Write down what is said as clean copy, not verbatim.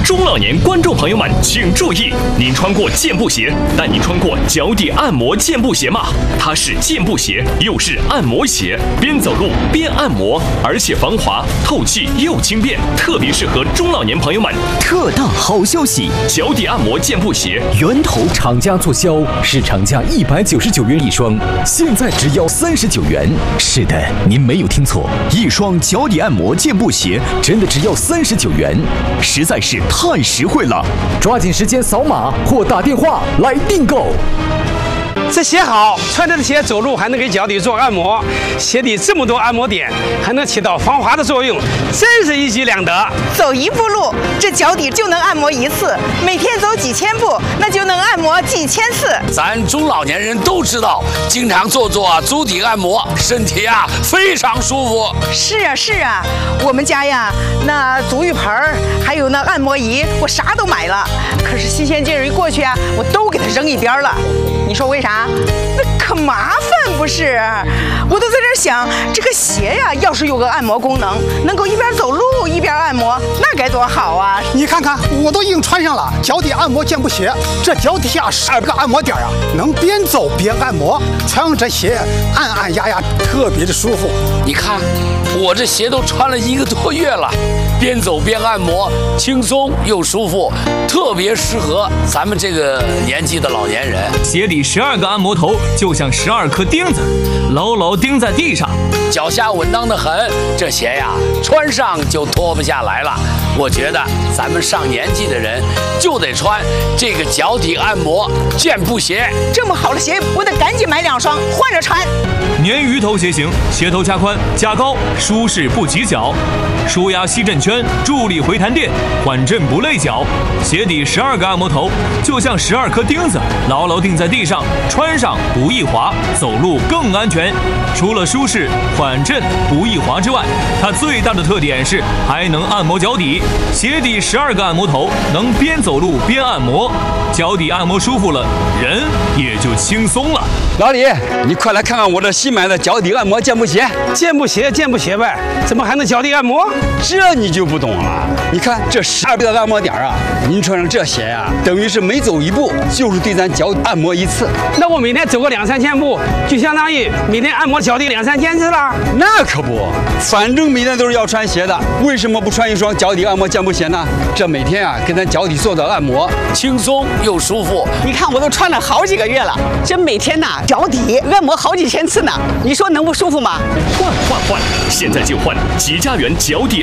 中老年观众朋友们请注意，您穿过健步鞋，但您穿过脚底按摩健步鞋吗？它是健步鞋，又是按摩鞋，边走路边按摩，而且防滑、透气又轻便，特别适合中老年朋友们。 特大好消息！ 脚底按摩健步鞋源头厂家促销，市场价199元一双，现在只要39元。是的，您没有听错，一双脚底按摩健步鞋真的只要39元，实在是太实惠了！抓紧时间扫码或打电话来订购。 这鞋好，穿着的鞋走路还能给脚底做按摩，鞋底这么多按摩点，还能起到防滑的作用，真是一举两得。 走一步路，这脚底就能按摩一次；每天走几千步，那就能按摩几千次。 咱中老年人都知道，经常做足底按摩，身体啊非常舒服。 是啊，我们家呀，那足浴盆还有那按摩仪，我啥都买了。可是新鲜劲儿一过去啊，我都给它扔一边了。你说为啥？那可麻烦不是？我都在这想，这个鞋呀，要是有个按摩功能，能够一边走路一边按摩，那该多好啊！ 你看看，我都已经穿上了脚底按摩健步鞋，这脚底下12个按摩点啊，能边走边按摩，穿上这鞋按按压压，特别的舒服。 你看，我这鞋都穿了1个多月了，边走边按摩，轻松又舒服，特别适合咱们这个年纪的老年人。 鞋底12个按摩头就像12颗钉子，牢牢钉在地上， 脚下稳当的很，这鞋呀穿上就脱不下来了。我觉得咱们上年纪的人就得穿这个脚底按摩健步鞋。 这么好的鞋，我得赶紧买2双换着穿。 鲶鱼头鞋型，鞋头加宽加高，舒适不挤脚，舒压吸震圈，助力回弹垫，缓震不累脚。鞋底12个按摩头就像12颗钉子，牢牢钉在地上，穿上不易滑，走路更安全。除了舒适、缓震、不易滑之外，它最大的特点是还能按摩脚底。鞋底12个按摩头能边走路边按摩，脚底按摩舒服了，人也就轻松了。 老李，你快来看看我这新买的脚底按摩健步鞋。 健步鞋呗，怎么还能脚底按摩？ 这你就不懂了。你看这12个按摩点啊，您穿上这鞋呀，等于是每走一步就是对咱脚按摩一次。 那我每天走个2-3千步，就相当于每天按摩脚底2-3千次了。 那可不，反正每天都是要穿鞋的，为什么不穿一双脚底按摩健步鞋呢？这每天啊给咱脚底做的按摩， 轻松又舒服。 你看我都穿了好几个月了，这每天呐脚底按摩好几千次呢，你说能不舒服吗？ 换！现在就换吉家园脚底